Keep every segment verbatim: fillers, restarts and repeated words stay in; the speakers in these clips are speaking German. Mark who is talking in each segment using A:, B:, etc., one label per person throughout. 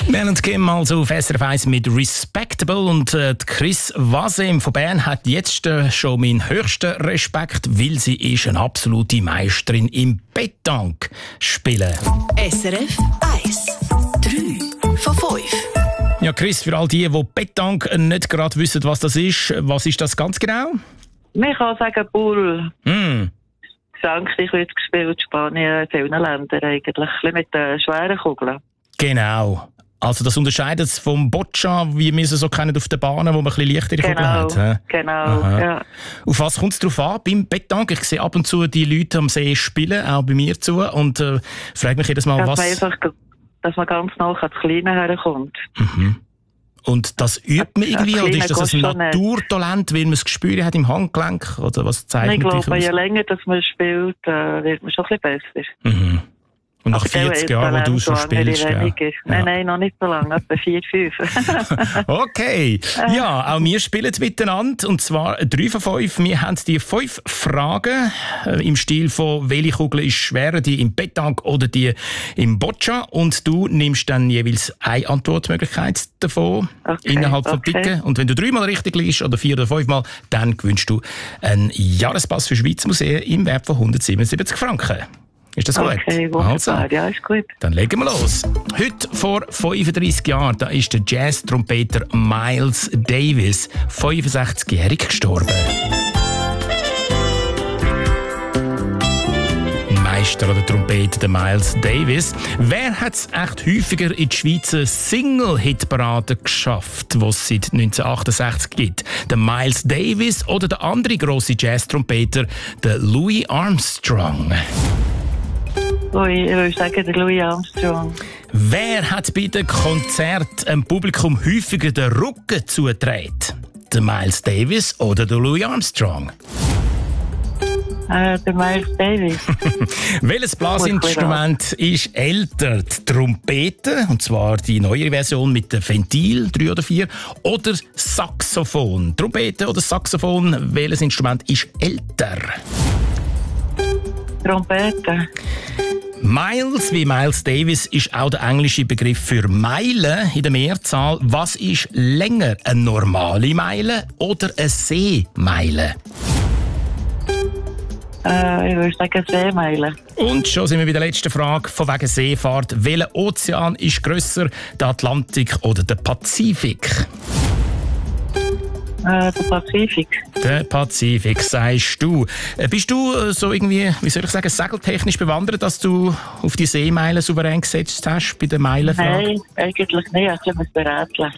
A: Mel und Kim also auf S R F eins mit Respectable und äh, Chris Wasem von Bern hat jetzt äh, schon meinen höchsten Respekt, weil sie ist eine absolute Meisterin im Pétanque spielen.
B: S R F eins. drei von fünf.
A: Ja, Chris, für all die, die Pétanque nicht gerade wissen, was das ist, was ist das ganz genau?
C: Man kann sagen Bull.
A: Mm.
C: Frankreich wird gespielt, Spanien, in vielen Ländern eigentlich. Ein bisschen mit den schweren Kugeln.
A: Genau. Also das unterscheidet es vom Boccia, wie wir es so kennen auf den Bahnen, wo man ein bisschen leichtere Kugeln
C: Genau,
A: hat. He?
C: genau,
A: Aha.
C: ja.
A: Auf was kommt es drauf an beim Pétanque? Ich sehe ab und zu die Leute am See spielen, auch bei mir zu, und äh, frage mich jedes Mal,
C: dass
A: was...
C: Man einfach, dass man ganz nah ans Kleine herkommt.
A: Mhm. Und das übt man irgendwie, oder ist das ein Naturtalent, weil man es gespürt hat im Handgelenk? Oder was zeichnet
C: ich glaube,
A: dich aus?
C: je länger dass man spielt, äh, wird man schon ein bisschen besser.
A: Mhm. Und nach vierzig Jahren, wo du schon spielst, ja.
C: Nein, nein, noch nicht so lange, etwa vier, fünf.
A: Okay. Ja, auch wir spielen miteinander, und zwar drei von fünf. Wir haben die fünf Fragen äh, im Stil von «Welche Kugel ist schwerer, die im Pétanque oder die im Boccia?» Und du nimmst dann jeweils eine Antwortmöglichkeit davon,
C: okay,
A: innerhalb von
C: okay.
A: Ticken. Und wenn du dreimal richtig liegst oder vier oder fünfmal, dann gewinnst du einen Jahrespass für Schweizer Museen im Wert von hundertsiebenundsiebzig Franken. Ist das gut?
C: Okay, wunderbar. Also, ja, ist gut.
A: Dann legen wir los. Heute vor fünfunddreissig Jahren da ist der Jazz-Trompeter Miles Davis, fünfundsechzigjährig, gestorben. Meister oder Trompeter, der Miles Davis. Wer hat es echt häufiger in die Schweizer Single-Hit-Parade geschafft, die es seit neunzehnhundertachtundsechzig gibt? Der Miles Davis oder der andere grosse Jazz-Trompeter, der Louis Armstrong?
C: Louis, ich würde sagen, der Louis Armstrong.
A: Wer hat bei den Konzerten dem Publikum häufiger den Rücken zugedreht? Der Miles Davis oder der Louis Armstrong?
C: Äh, der Miles Davis.
A: Welches Blasinstrument ist älter? Die Trompete, und zwar die neuere Version mit dem Ventil, drei oder vier, oder Saxophon? Trompete oder Saxophon, welches Instrument ist älter?
C: Trompete.
A: Miles wie Miles Davis ist auch der englische Begriff für Meile in der Mehrzahl. Was ist länger, eine normale Meile oder eine Seemeile?
C: Äh, ich würde sagen Seemeile.
A: Und schon sind wir bei der letzten Frage von wegen Seefahrt. Welcher Ozean ist grösser, der Atlantik oder der Pazifik?
C: Äh, der Pazifik.
A: Der Pazifik, sagst du. Äh, bist du äh, so irgendwie, wie soll ich sagen, segeltechnisch bewandert, dass du auf die Seemeilen souverän gesetzt hast bei der Meilenfrage?
C: Nein, eigentlich nicht. Ich muss berätseln.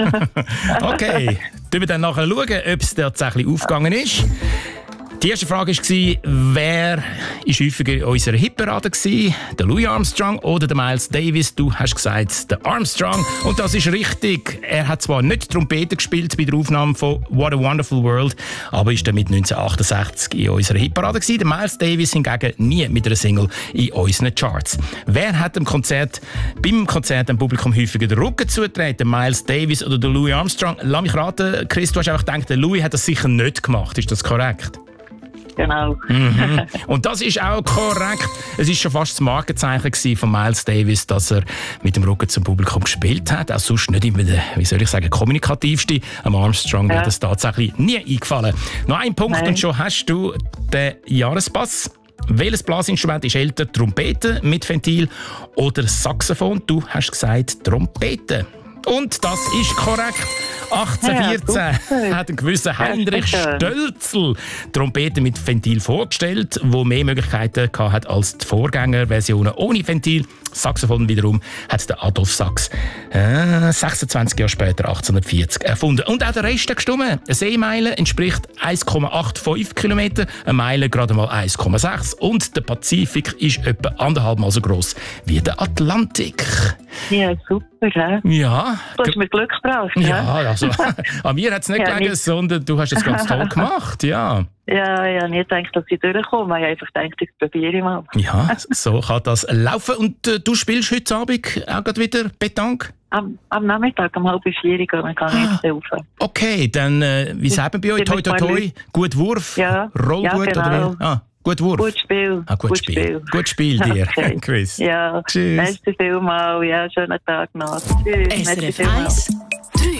A: Okay, wir wir dann nachher schauen, ob es tatsächlich aufgegangen ist. Die erste Frage war, wer war häufiger in unserer Hitparade? Der Louis Armstrong oder der Miles Davis? Du hast gesagt, der Armstrong. Und das ist richtig. Er hat zwar nicht Trompete gespielt bei der Aufnahme von «What a Wonderful World», aber ist damit neunzehnhundertachtundachtzig in unserer Hitparade gewesen. Der Miles Davis hingegen nie mit einer Single in unseren Charts. Wer hat dem Konzert, beim Konzert dem Publikum häufiger den Rücken zugetreten? Miles Davis oder der Louis Armstrong? Lass mich raten, Chris, du hast einfach gedacht, der Louis hat das sicher nicht gemacht. Ist das korrekt?
C: Genau.
A: Mhm. Und das ist auch korrekt. Es war schon fast das Markenzeichen von Miles Davis, dass er mit dem Rücken zum Publikum gespielt hat. Auch sonst nicht immer der, wie soll ich sagen, kommunikativste. Am Armstrong ja. Wäre das tatsächlich nie eingefallen. Noch ein Punkt Nein. Und schon hast du den Jahrespass. Welches Blasinstrument ist älter? Trompete mit Ventil oder Saxophon? Du hast gesagt Trompete. Und das ist korrekt. achtzehnhundertvierzehn ja, hat ein gewisser Heinrich Stölzl Trompete mit Ventil vorgestellt, wo mehr Möglichkeiten hatte als die Vorgängerversionen ohne Ventil. Saxophon wiederum hat der Adolf Sax äh, sechsundzwanzig Jahre später, achtzehnhundertvierzig, erfunden. Und auch der Rest hat gestimmt. Eine Seemeile entspricht eins Komma fünfundachtzig Kilometer, eine Meile gerade mal eins Komma sechs und der Pazifik ist etwa anderthalb Mal so gross wie der Atlantik.
C: Ja, super, hä?
A: Ja.
C: Du hast mir Glück gebracht, hä?
A: Ja, also an mir hat es nicht
C: ja,
A: gelegen,
C: nicht.
A: sondern du hast es ganz toll gemacht, ja.
C: Ja, ich habe nicht gedacht, dass ich durchkomme. Ich habe einfach gedacht, ich probiere mal.
A: Ja, so kann das laufen. Und äh, du spielst heute Abend auch gerade wieder Pétanque?
C: Am, am Nachmittag, um halb vier Uhr, dann kann ich jetzt helfen.
A: Okay, dann, äh, wie sagen wir bei euch? Toi, toi, toi, gut Wurf,
C: ja,
A: roll
C: ja,
A: gut,
C: genau.
A: oder wie? Ah. Gut Wurf.
C: Gut Spiel.
A: Ah, gut, Spiel. Gut Spiel dir,
C: Okay.
A: Chris.
C: Ja,
A: Tschüss.
C: merci vielmals. Ja, schönen Tag noch. Tschüss. Merci
B: S R F
C: vielmals.
B: eins